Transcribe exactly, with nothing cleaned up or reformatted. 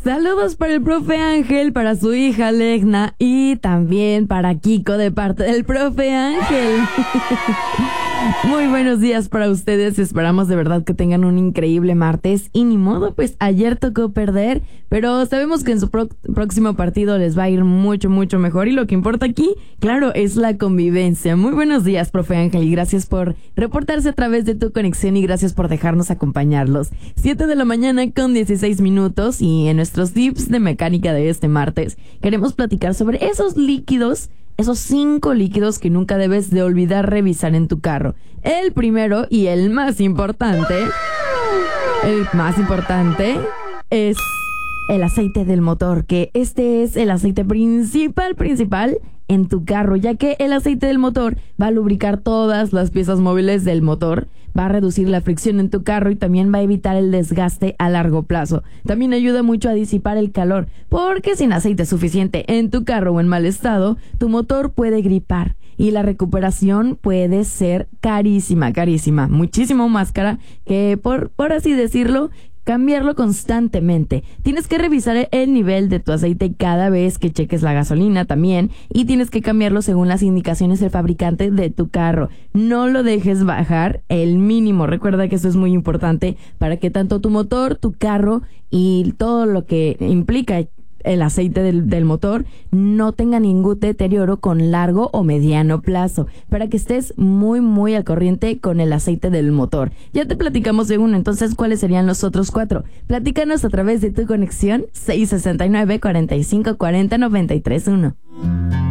Saludos para el profe Ángel, para su hija Legna y también para Kiko de parte del profe Ángel. Muy buenos días para ustedes, esperamos de verdad que tengan un increíble martes y ni modo, pues ayer tocó perder, pero sabemos que en su pro- próximo partido les va a ir mucho, mucho mejor y lo que importa aquí, claro, es la convivencia. Muy buenos días, profe Ángel, y gracias por reportarse a través de tu conexión y gracias por dejarnos acompañarlos. siete de la mañana con dieciséis minutos y en nuestros tips de mecánica de este martes queremos platicar sobre esos líquidos. Esos cinco líquidos que nunca debes de olvidar revisar en tu carro. El primero y el más importante, el más importante es el aceite del motor, que este es el aceite principal, principal en tu carro, ya que el aceite del motor va a lubricar todas las piezas móviles del motor, va a reducir la fricción en tu carro y también va a evitar el desgaste a largo plazo. También ayuda mucho a disipar el calor, porque sin aceite suficiente en tu carro o en mal estado, tu motor puede gripar y la recuperación puede ser carísima, carísima, muchísimo más cara que, por, por así decirlo, cambiarlo constantemente. Tienes que revisar el nivel de tu aceite cada vez que cheques la gasolina también y tienes que cambiarlo según las indicaciones del fabricante de tu carro. No lo dejes bajar el mínimo. Recuerda que eso es muy importante para que tanto tu motor, tu carro y todo lo que implica el aceite del, del motor no tenga ningún deterioro con largo o mediano plazo, para que estés muy muy al corriente con el aceite del motor. Ya te platicamos de uno, entonces ¿cuáles serían los otros cuatro? Platícanos a través de tu conexión seis sesenta y nueve, cuarenta y cinco cuarenta, noventa y tres uno.